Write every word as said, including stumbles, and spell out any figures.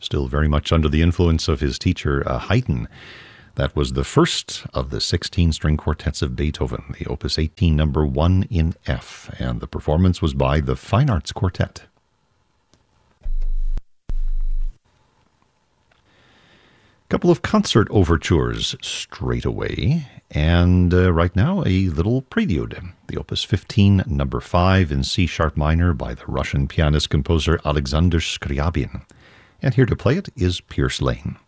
still very much under the influence of his teacher uh, Haydn. That was the first of the sixteen-string quartets of Beethoven, the Opus eighteen, number one in F, and the performance was by the Fine Arts Quartet. Couple of concert overtures straight away, and uh, right now a little prelude. The Opus fifteen, number five in C sharp minor by the Russian pianist-composer Alexander Scriabin. And here to play it is Pierce Lane.